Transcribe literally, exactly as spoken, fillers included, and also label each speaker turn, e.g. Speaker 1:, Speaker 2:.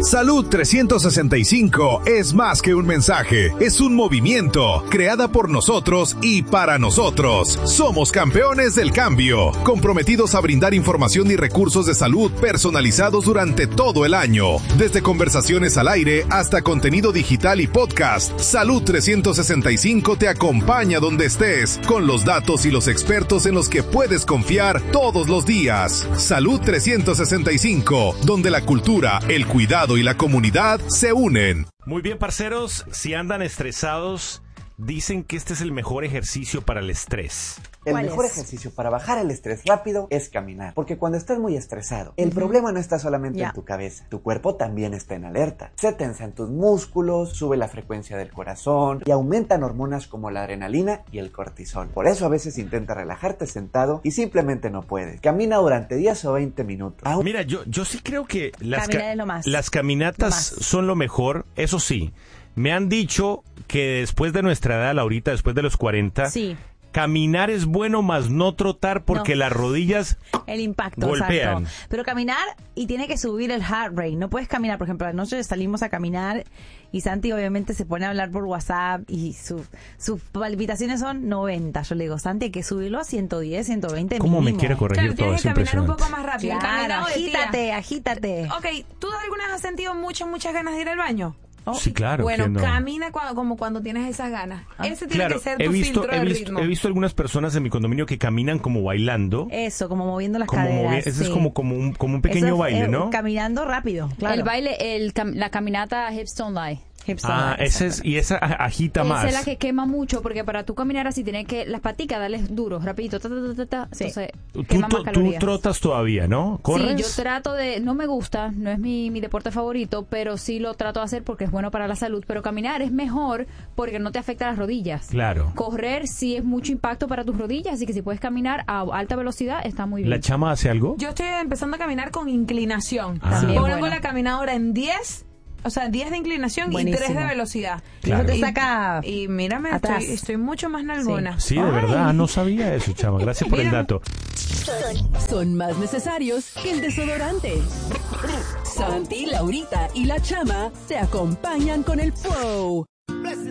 Speaker 1: Salud trescientos sesenta y cinco es más que un mensaje, es un movimiento, creada por nosotros y para nosotros. Somos campeones del cambio, comprometidos a brindar información y recursos de salud personalizados durante todo el año. Desde conversaciones al aire hasta contenido digital y podcast, Salud trescientos sesenta y cinco te acompaña donde estés, con los datos y los expertos en los que puedes confiar todos los días. Salud trescientos sesenta y cinco, donde la cultura, el cuidado y la comunidad se unen.
Speaker 2: Muy bien, parceros, si andan estresados, dicen que este es el mejor ejercicio para el estrés.
Speaker 3: El mejor es? ejercicio para bajar el estrés rápido es caminar, porque cuando estás muy estresado, el uh-huh. problema no está solamente yeah. en tu cabeza, tu cuerpo también está en alerta. Se tensan tus músculos, sube la frecuencia del corazón y aumentan hormonas como la adrenalina y el cortisol. Por eso a veces intenta relajarte sentado y simplemente no puedes. Camina durante diez o veinte minutos.
Speaker 2: Aún... Mira, yo, yo sí creo que las, ca- lo las caminatas lo son lo mejor, eso sí. Me han dicho que después de nuestra edad, Laurita, después de los cuarenta... Sí. Caminar es bueno, más no trotar porque no. las rodillas
Speaker 4: el impacto,
Speaker 2: golpean.
Speaker 4: Exacto. Pero caminar y tiene que subir el heart rate. No puedes caminar, por ejemplo, anoche salimos a caminar y Santi obviamente se pone a hablar por WhatsApp y su, sus palpitaciones son noventa. Yo le digo, Santi, hay que subirlo a ciento diez, ciento veinte
Speaker 2: ¿Cómo
Speaker 4: mínimo?
Speaker 2: me quiere corregir
Speaker 5: claro,
Speaker 2: todo?
Speaker 5: Tienes que caminar un poco más
Speaker 4: Claro,
Speaker 5: rápido. Claro,
Speaker 4: agítate, agítate.
Speaker 5: Ok, ¿tú alguna vez has sentido muchas, muchas ganas de ir al baño?
Speaker 2: Oh, sí, claro.
Speaker 5: Bueno,
Speaker 2: no?
Speaker 5: camina cuando, como cuando tienes esas ganas. Ah, Ese tiene
Speaker 2: claro,
Speaker 5: que ser tu
Speaker 2: he visto,
Speaker 5: filtro
Speaker 2: he
Speaker 5: de
Speaker 2: visto,
Speaker 5: ritmo.
Speaker 2: He visto algunas personas en mi condominio que caminan como bailando.
Speaker 4: Eso, como moviendo las
Speaker 2: como
Speaker 4: caderas.
Speaker 2: Movi- ese
Speaker 4: sí.
Speaker 2: es como, como, un, como un pequeño
Speaker 4: Eso es,
Speaker 2: baile,
Speaker 4: eh,
Speaker 2: ¿no?
Speaker 4: Caminando rápido, claro.
Speaker 6: El baile, el, la caminata Hips Don't Lie.
Speaker 2: Ah, ese es, y esa agita
Speaker 6: esa
Speaker 2: más.
Speaker 6: Esa es la que quema mucho, porque para tú caminar así tienes que las paticas darles duro, rapidito, ta, ta, ta, ta, ta,
Speaker 4: sí.
Speaker 6: entonces
Speaker 2: tú,
Speaker 6: quema
Speaker 2: tú,
Speaker 6: más calorías.
Speaker 2: Tú trotas todavía, ¿no? ¿Corres?
Speaker 6: Sí, yo trato de, no me gusta, no es mi, mi deporte favorito, pero sí lo trato de hacer porque es bueno para la salud, pero caminar es mejor porque no te afecta las rodillas.
Speaker 2: Claro.
Speaker 6: Correr sí es mucho impacto para tus rodillas, así que si puedes caminar a alta velocidad está muy bien.
Speaker 2: ¿La chama hace algo?
Speaker 5: Yo estoy empezando a caminar con inclinación.
Speaker 2: Ah.
Speaker 5: Pongo
Speaker 6: bueno.
Speaker 5: la caminadora en diez. O sea, diez de inclinación
Speaker 4: Buenísimo.
Speaker 5: y tres de velocidad.
Speaker 2: Claro.
Speaker 4: Eso te saca
Speaker 5: Y, y mírame,
Speaker 4: atrás.
Speaker 5: estoy, estoy mucho más nalgona.
Speaker 2: Sí, de
Speaker 5: Ay.
Speaker 2: verdad, no sabía eso, chama. Gracias por el dato.
Speaker 7: Son más necesarios que el desodorante. Santi, Laurita y la Chama te acompañan con el flow.